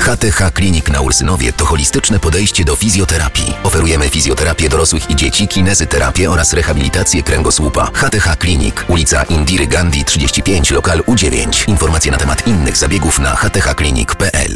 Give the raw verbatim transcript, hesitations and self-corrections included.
H T H Clinic na Ursynowie to holistyczne podejście do fizjoterapii. Oferujemy fizjoterapię dorosłych i dzieci, kinezyterapię oraz rehabilitację kręgosłupa. H T H Clinic, ulica Indiry Gandhi trzydzieści pięć, lokal U dziewięć. Informacje na temat innych zabiegów na h t h clinic kropka p l.